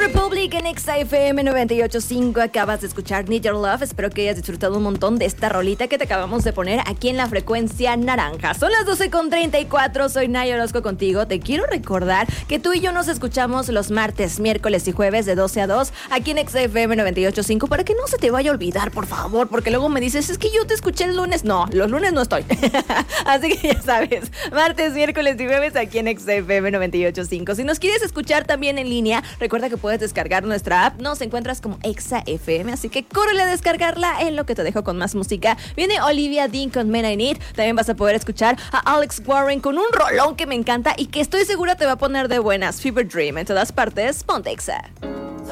Republic en XFM 98.5. Acabas de escuchar Need Your Love. Espero que hayas disfrutado un montón de esta rolita que te acabamos de poner aquí en la frecuencia naranja. Son las 12:34. Soy Naya Orozco contigo. Te quiero recordar que tú y yo nos escuchamos los martes, miércoles y jueves de 12 a 2 aquí en XFM 98.5 para que no se te vaya a olvidar, por favor, porque luego me dices, es que yo te escuché el lunes. No, los lunes no estoy. Así que ya sabes, martes, miércoles y jueves aquí en XFM 98.5. Si nos quieres escuchar también en línea, recuerda que puedes descargar nuestra app. Nos encuentras como XFM, así que córrele a descargarla. En lo que te dejo con más música, viene Olivia Dean con Men I Need. También vas a poder escuchar a Alex Warren con un rolón que me encanta y que estoy segura te va a poner de buenas. Fever Dream en todas partes. Ponte Exa.